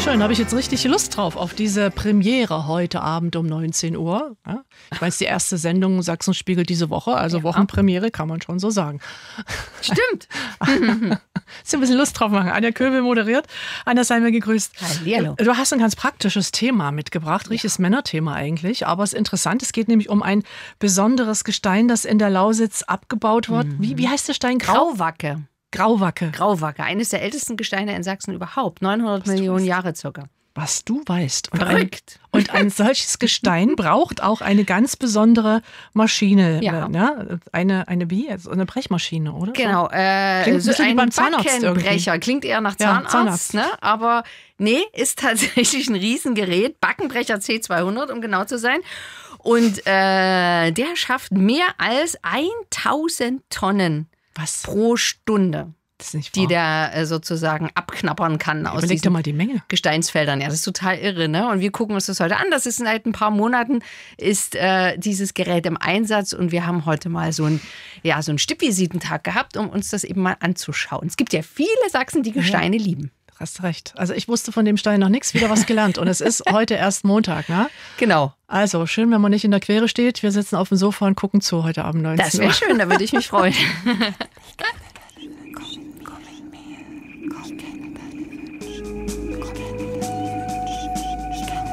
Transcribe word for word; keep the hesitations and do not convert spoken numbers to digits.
schön, da habe ich jetzt richtig Lust drauf, auf diese Premiere heute Abend um neunzehn Uhr. Ja, ich meine, es ist die erste Sendung Sachsenspiegel diese Woche, also ja. Wochenpremiere kann man schon so sagen. Stimmt. Ist ein bisschen Lust drauf machen. Anja Köbel moderiert, Anja sei mir gegrüßt. Hallihallo. Du hast ein ganz praktisches Thema mitgebracht, richtiges ja. Männerthema eigentlich, aber es ist interessant, es geht nämlich um ein besonderes Gestein, das in der Lausitz abgebaut wird. Mhm. Wie, wie heißt der Stein? Grau? Grauwacke. Grauwacke. Grauwacke, eines der ältesten Gesteine in Sachsen überhaupt. neunhundert Millionen Jahre circa. Was du weißt. Und Verrückt. Ein, und ein solches Gestein braucht auch eine ganz besondere Maschine. Ja. Ne? Eine, eine wie? Also eine Brechmaschine, oder? Genau. Äh, Klingt so ein ein Zahnarzt Backenbrecher. irgendwie. Klingt eher nach Ja, Zahnarzt, Zahnarzt. Ne? Aber nee, ist tatsächlich ein Riesengerät. Backenbrecher C zweihundert, um genau zu sein. Und äh, der schafft mehr als tausend Tonnen Was? pro Stunde. Das ist nicht die wahr. der äh, sozusagen abknappern kann aus Überleg dir diesen mal die Menge. Gesteinsfeldern. Ja, das ist total irre, ne? Und wir gucken uns das heute an. Das ist seit ein paar Monaten ist äh, dieses Gerät im Einsatz und wir haben heute mal so ein ja so einen Stippvisitentag gehabt, um uns das eben mal anzuschauen. Es gibt ja viele Sachsen, die Gesteine ja. lieben. Hast recht. Also ich wusste von dem Stein noch nichts, wieder was gelernt. Und es ist heute erst Montag, ne? Genau. Also schön, wenn man nicht in der Quere steht. Wir sitzen auf dem Sofa und gucken zu heute Abend neunzehn Uhr. Das wäre schön, da würde ich mich freuen.